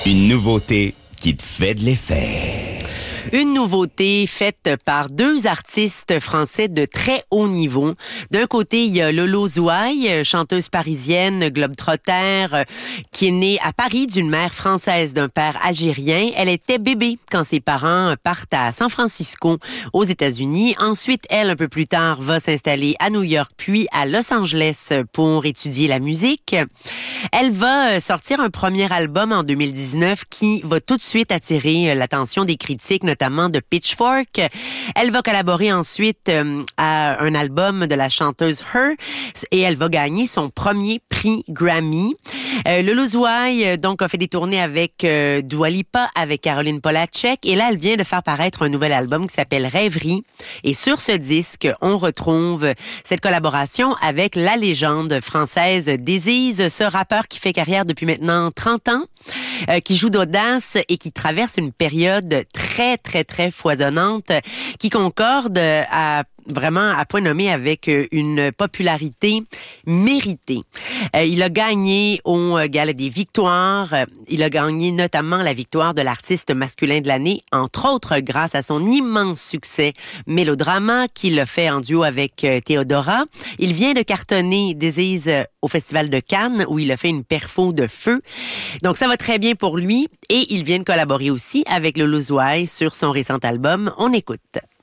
Une nouveauté qui te fait de l'effet. Une nouveauté faite par deux artistes français de très haut niveau. D'un côté, il y a Lolo Zouaï, chanteuse parisienne, globe-trotter, qui est née à Paris d'une mère française, d'un père algérien. Elle était bébé quand ses parents partent à San Francisco, aux États-Unis. Ensuite, elle, un peu plus tard, va s'installer à New York, puis à Los Angeles pour étudier la musique. Elle va sortir un premier album en 2019 qui va tout de suite attirer l'attention des critiques, notamment de Pitchfork. Elle va collaborer ensuite à un album de la chanteuse Her et elle va gagner son premier prix Grammy. Lolo Zouaï donc a fait des tournées avec Dua Lipa, avec Caroline Polachek et là elle vient de faire paraître un nouvel album qui s'appelle Rêverie et sur ce disque on retrouve cette collaboration avec la légende française Désise, ce rappeur qui fait carrière depuis maintenant 30 ans, qui joue d'audace et qui traverse une période très foisonnante, qui concorde vraiment à point nommé avec une popularité méritée. Il a gagné au Gala des Victoires. Il a gagné notamment la victoire de l'artiste masculin de l'année, entre autres grâce à son immense succès Mélodrama qu'il a fait en duo avec Théodora. Il vient de cartonner Désise au Festival de Cannes où il a fait une perfo de feu. Donc ça va très bien pour lui et il vient de collaborer aussi avec Lolo Zouaï sur son récent album. On écoute.